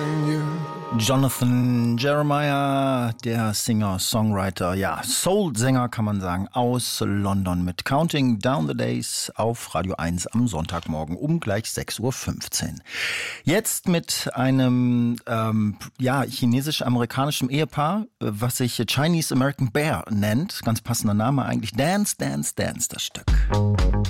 Jonathan Jeremiah, der Singer, Songwriter, ja, Soul-Sänger kann man sagen, aus London mit Counting Down the Days auf Radio 1 am Sonntagmorgen um gleich 6:15 Uhr. Jetzt mit einem chinesisch-amerikanischen Ehepaar, was sich Chinese American Bear nennt, ganz passender Name eigentlich, Dance, Dance, Dance, das Stück.